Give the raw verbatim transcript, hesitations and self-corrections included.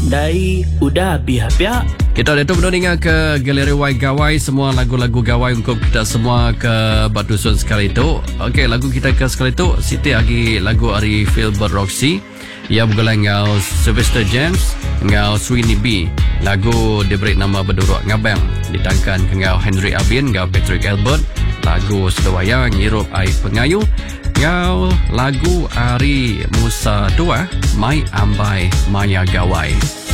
Dai udah biar-biar. Kita dah tu mendengar ke Galeri Y Gawai, semua lagu-lagu Gawai untuk kita semua ke Batu Sun sekali tu. Okey, lagu kita ke sekali tu Siti lagi lagu dari Philbert Roxy. Ia bergolong dengan Sylvester James dengan Sweeney B. Lagu diberi nama Berduruk Ngabang, ditangkan dengan Henry Abin dengan Patrick Albert. Lagu Sedawaya Ngirup Air Pengayu. Ngau lagu Ari Musa Dua Mai Ambai Maya Gawai.